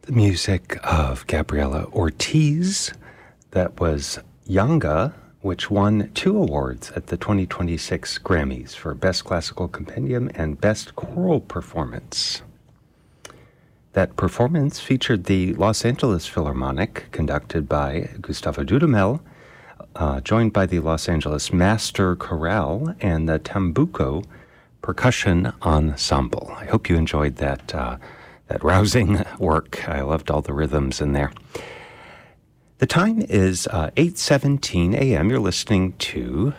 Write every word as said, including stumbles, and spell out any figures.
The music of Gabriela Ortiz. That was Yanga, which won two awards at the twenty twenty-six Grammys for Best Classical Compendium and Best Choral Performance. That performance featured the Los Angeles Philharmonic, conducted by Gustavo Dudamel, uh, joined by the Los Angeles Master Chorale and the Tambuco Percussion Ensemble. I hope you enjoyed that uh, that rousing work. I loved all the rhythms in there. The time is uh, eight seventeen a.m. You're listening to